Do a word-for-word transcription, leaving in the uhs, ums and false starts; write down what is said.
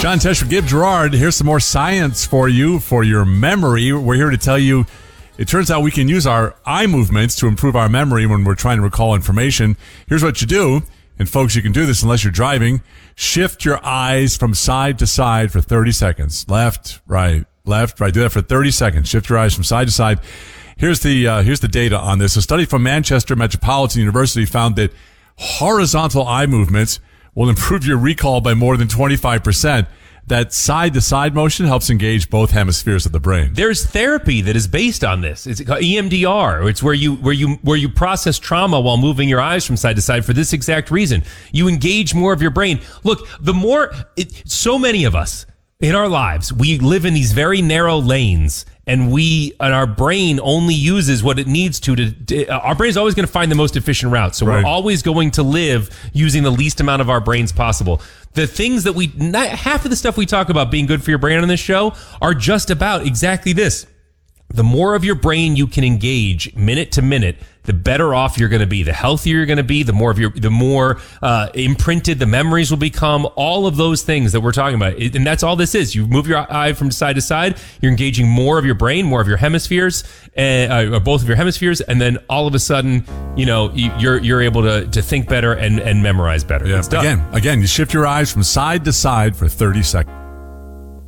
John Tesh, Gabe Gerard. Here's some more science for you, for your memory. We're here to tell you, it turns out we can use our eye movements to improve our memory when we're trying to recall information. Here's what you do. And folks, you can do this unless you're driving. Shift your eyes from side to side for thirty seconds. Left, right, left, right. Do that for thirty seconds. Shift your eyes from side to side. Here's the, uh, here's the data on this. A study from Manchester Metropolitan University found that horizontal eye movements will improve your recall by more than twenty-five percent. That side-to-side motion helps engage both hemispheres of the brain. There's therapy that is based on this. It's called E M D R. It's where you where you where you process trauma while moving your eyes from side to side for this exact reason. You engage more of your brain. Look, the more it, so many of us in our lives, we live in these very narrow lanes, and we and our brain only uses what it needs to. To, to our brain is always going to find the most efficient route, so right. We're always going to live using the least amount of our brains possible. The things that we, not, half of the stuff we talk about being good for your brain on this show are just about exactly this. The more of your brain you can engage minute to minute, the better off you're going to be. The healthier you're going to be, the more of your, the more uh, imprinted the memories will become. All of those things that we're talking about, and that's all this is. You move your eye from side to side. You're engaging more of your brain, more of your hemispheres, uh, or both of your hemispheres, and then all of a sudden, you know, you're you're able to to think better and and memorize better. Yeah. Again, again, you shift your eyes from side to side for thirty seconds.